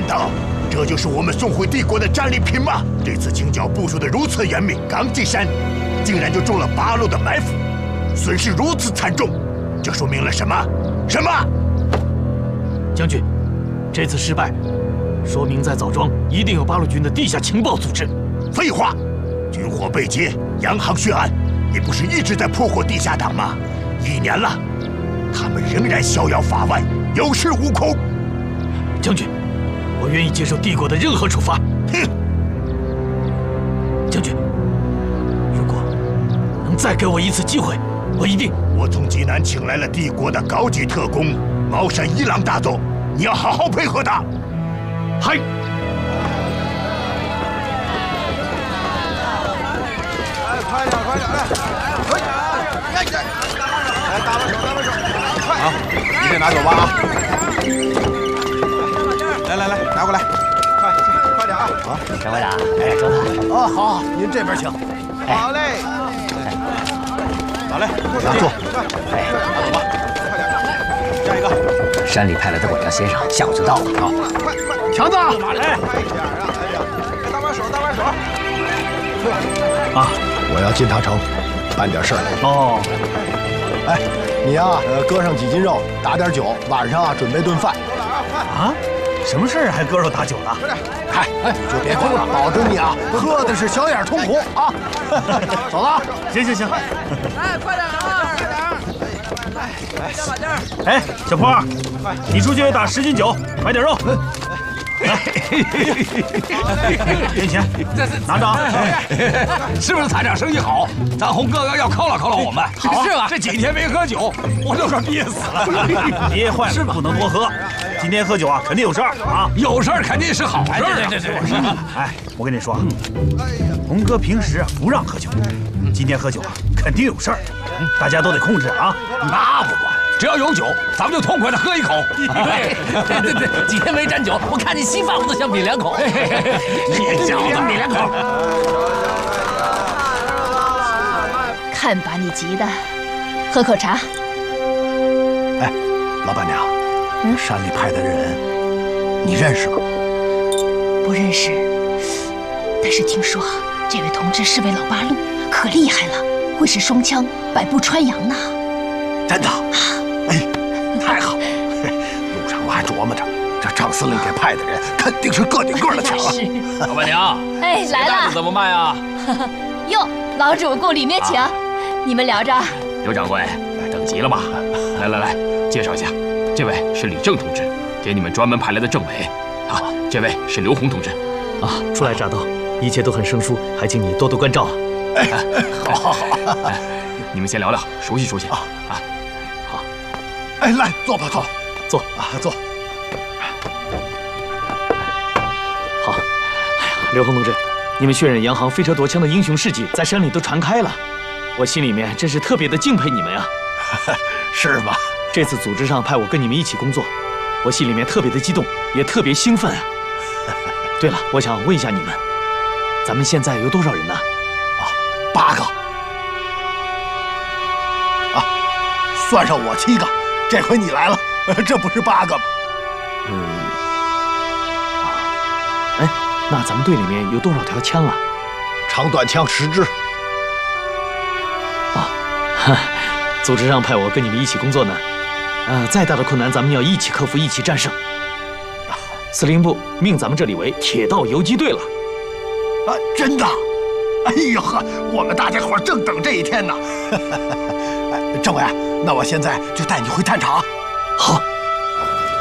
道这就是我们送回帝国的战利品吗？这次清剿部署的如此严密，刚进山，竟然就中了八路的埋伏，损失如此惨重，这说明了什么？什么？ 将军，这次失败，说明在枣庄一定有八路军的地下情报组织。 废话，军火被劫，洋行血案，你不是一直在破获地下党吗？1年了，他们仍然逍遥法外，有恃无恐。 将军，我愿意接受帝国的任何处罚。 哼！ 将军，如果能再给我一次机会，我一定。 我从济南请来了帝国的高级特工茅山一郎大佐，你要好好配合他。 嗨！ 快点，快点，来，快点！来，搭把手，搭把手，快！好，你得拿走吧啊！来，拿过来，快点啊！ 好，张班长，来点粥菜。 哦，好，您这边请。好嘞，好嘞，坐。 哎， 拿走吧，快点，加一个。 山里派来的管家先生下午就到了。好， 快， 强子， 来，快一点啊！哎呀，搭把手。 啊， 我要进趟城，办点事儿。 哦， 哎，你呀，搁上几斤肉，打点酒，晚上啊准备顿饭。 啊，什么事儿还割肉打酒呢？ 哎，就别哭了，保证你啊喝的是小眼通红啊！走了， 行。 来，快点啊！来，加把劲儿！ 哎，小坡，你出去打10斤酒，买点肉。来，给你钱，拿着啊！ 是不是团长生意好？咱红哥哥要犒劳我们。好，是吧？这几天没喝酒，我都快憋死了。 憋坏了，不能多喝。今天喝酒啊，肯定有事儿啊！ 有事儿肯定是好事儿。 对。哎，我跟你说，红哥平时不让喝酒，今天喝酒啊，肯定有事儿，大家都得控制啊。 那不管。只要有酒，咱们就痛快的喝一口。 对，几天没沾酒，我看你稀饭我都想抿2口。 你小子抿2口。 看把你急的，喝口茶。 哎，老板娘，山里派的人，你认识吗？ 不认识，但是听说这位同志是位老八路，可厉害了，会使双枪，百步穿杨呢。 真的？哎，太好！路上我还琢磨着，这张司令给派的人肯定是个顶个的强啊！ 老板娘， 哎，来了， 怎么卖啊？ 哟，老主供里面请，你们聊着。 刘掌柜，等急了吧？来，介绍一下，这位是李正同志，给你们专门派来的政委。啊，这位是刘洪同志。 啊，初来乍到，一切都很生疏，还请你多多关照啊！ 哎，好。 你们先聊聊，熟悉啊！ 好，哎，来坐吧，坐。 好，哎呀，刘洪同志，你们血染洋行飞车夺枪的英雄事迹在山里都传开了，我心里面真是特别的敬佩你们呀。 是吗？ 这次组织上派我跟你们一起工作，我心里面特别的激动，也特别兴奋啊。对了，我想问一下你们，咱们现在有多少人呢 ？8个。算上我7个，这回你来了，这不是8个吗？ 哎，那咱们队里面有多少条枪啊？ 长短枪10支。 组织上派我跟你们一起工作呢，再大的困难咱们要一起克服，一起战胜。司令部命咱们这里为铁道游击队了。 真的？哎呦呵，我们大家伙正等这一天呢。政委，那我现在就带你回探场。 好。